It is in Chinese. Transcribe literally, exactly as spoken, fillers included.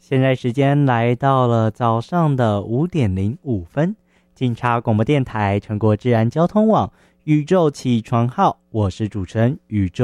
现在时间来到了早上的五点零五分，警察广播电台全国治安交通网宇宙起床号，我是主持人宇宙。